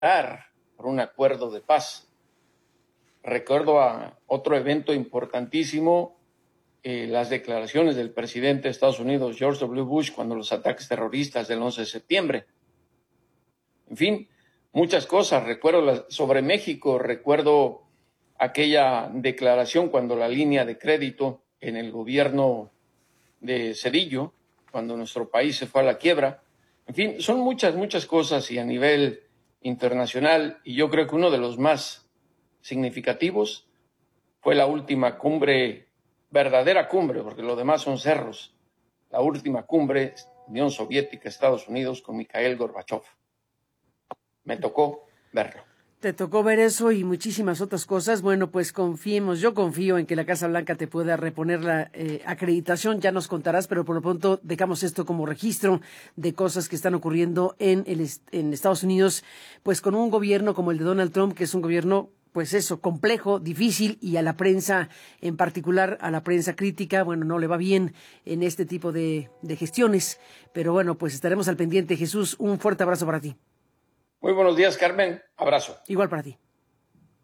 por un acuerdo de paz. Recuerdo a otro evento importantísimo, las declaraciones del presidente de Estados Unidos, George W. Bush, cuando los ataques terroristas del 11 de septiembre. En fin, muchas cosas. Recuerdo sobre México, recuerdo aquella declaración cuando la línea de crédito en el gobierno de Cedillo, cuando nuestro país se fue a la quiebra. En fin, son muchas cosas y a nivel internacional, y yo creo que uno de los más significativos fue la última cumbre, verdadera cumbre, porque lo demás son cerros, la última cumbre Unión Soviética, Estados Unidos con Mikhail Gorbachev. Me tocó verlo. Te tocó ver eso y muchísimas otras cosas. Bueno, pues yo confío en que la Casa Blanca te pueda reponer la acreditación, ya nos contarás, pero por lo pronto dejamos esto como registro de cosas que están ocurriendo en Estados Unidos, pues con un gobierno como el de Donald Trump, que es un gobierno, pues eso, complejo, difícil, y a la prensa, en particular a la prensa crítica, bueno, no le va bien en este tipo de gestiones, pero bueno, pues estaremos al pendiente. Jesús, un fuerte abrazo para ti. Muy buenos días, Carmen. Abrazo. Igual para ti.